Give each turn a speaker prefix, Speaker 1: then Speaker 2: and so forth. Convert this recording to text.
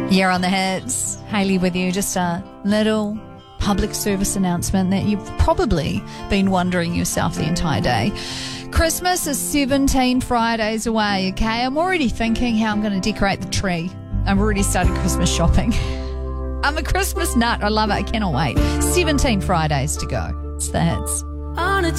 Speaker 1: You're on the hits. Hayley with you. Just a little public service announcement that you've probably been wondering yourself the entire day. Christmas is 17 Fridays away, okay? I'm already thinking how I'm going to decorate the tree. I've already started Christmas shopping. I'm a Christmas nut. I love it. I cannot wait. 17 Fridays to go. It's the hits.
Speaker 2: On a